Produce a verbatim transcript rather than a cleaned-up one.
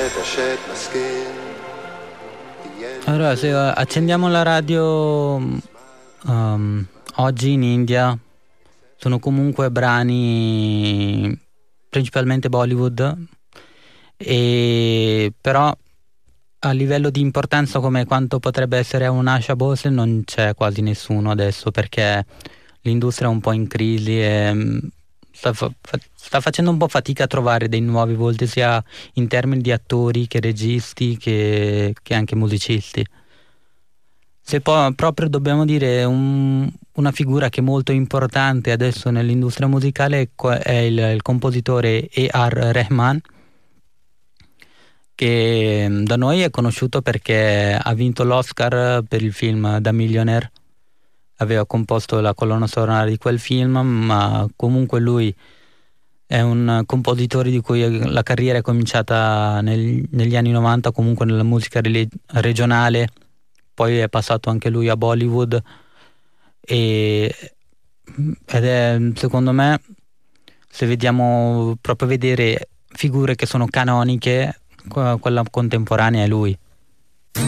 Allora, se accendiamo la radio um, oggi in India sono comunque brani principalmente Bollywood, e però a livello di importanza come quanto potrebbe essere un Asha Bhosle non c'è quasi nessuno adesso, perché l'industria è un po' in crisi e mm, sta, fa- fa- sta facendo un po' fatica a trovare dei nuovi volti, sia in termini di attori che registi che, che anche musicisti. Se poi proprio dobbiamo dire un- una figura che è molto importante adesso nell'industria musicale è qua- è il, il compositore A R. Rahman, che mm, da noi è conosciuto perché ha vinto l'Oscar per il film Da Millionaire. Aveva composto la colonna sonora di quel film, ma comunque lui è un compositore di cui la carriera è cominciata nel- negli anni novanta, comunque nella musica reli- regionale, poi è passato anche lui a Bollywood e, ed è, secondo me, se vediamo proprio vedere figure che sono canoniche, que- quella contemporanea è lui.